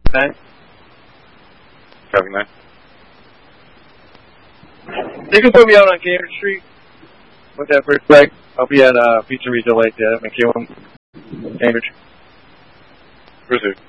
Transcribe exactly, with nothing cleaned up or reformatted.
nine. Copy nine. You can put me out on Cambridge Street with that first flag. I'll be at uh, Pizzeria Delight at McEwen, Cambridge. Received.